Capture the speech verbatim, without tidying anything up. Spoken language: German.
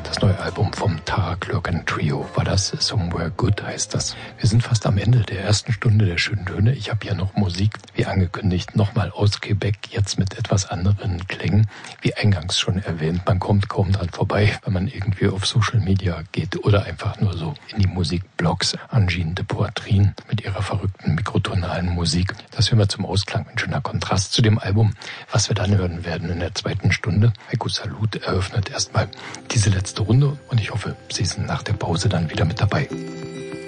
Das neue Album vom Tara Glurken Trio war das. Somewhere Good heißt das. Wir sind fast am Ende der ersten Stunde der schönen Töne. Ich habe hier noch Musik, wie angekündigt, nochmal aus Quebec, jetzt mit etwas anderen Klängen. Wie eingangs schon erwähnt, man kommt kaum dran vorbei, wenn man irgendwie auf Social Media geht oder einfach nur so in die Musikblogs. Angine de Poitrine mit ihrer verrückten mikrotonalen Musik. Das hören wir zum Ausklang, ein schöner Kontrast zu dem Album, was wir dann hören werden in der zweiten Stunde. Heiko Salut eröffnet erstmal diese letzte Runde und ich hoffe, Sie sind nach der Pause dann wieder mit dabei.